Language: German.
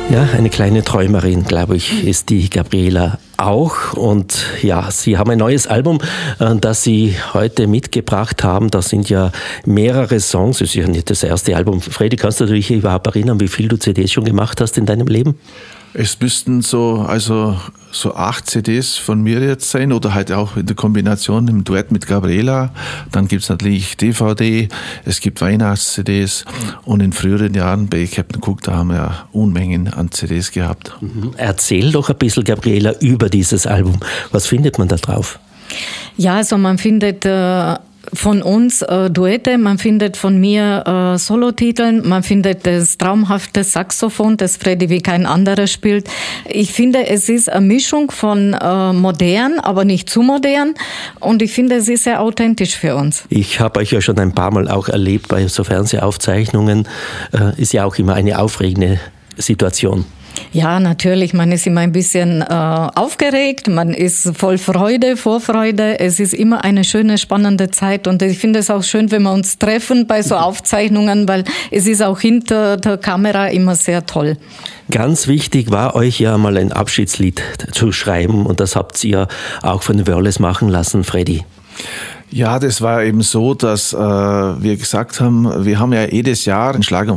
Ja, eine kleine Träumerin, glaube ich, ist die Gabriela auch. Und ja, Sie haben ein neues Album, das Sie heute mitgebracht haben. Da sind ja mehrere Songs. Es ist ja nicht das erste Album. Fredi, kannst du dich überhaupt erinnern, wie viel du CDs schon gemacht hast in deinem Leben? Es müssten so 8 CDs von mir jetzt sein oder halt auch in der Kombination im Duett mit Gabriela. Dann gibt es natürlich DVD, es gibt Weihnachts-CDs und in früheren Jahren bei Captain Cook, da haben wir Unmengen an CDs gehabt. Erzähl doch ein bisschen, Gabriela, über dieses Album. Was findet man da drauf? Ja, also man findet von uns Duette, man findet von mir Solotiteln, man findet das traumhafte Saxophon, das Fredi wie kein anderer spielt. Ich finde, es ist eine Mischung von modern, aber nicht zu modern, und ich finde, es ist sehr authentisch für uns. Ich habe euch ja schon ein paar Mal auch erlebt bei so Fernsehaufzeichnungen. Ist ja auch immer eine aufregende Situation. Ja, natürlich. Man ist immer ein bisschen aufgeregt, man ist voll Freude, Vorfreude. Es ist immer eine schöne, spannende Zeit, und ich finde es auch schön, wenn wir uns treffen bei so Aufzeichnungen, weil es ist auch hinter der Kamera immer sehr toll. Ganz wichtig war euch ja mal ein Abschiedslied zu schreiben, und das habt ihr auch von den Wörles machen lassen, Fredi. Ja, das war eben so, dass wir gesagt haben, wir haben ja jedes Jahr einen Schlager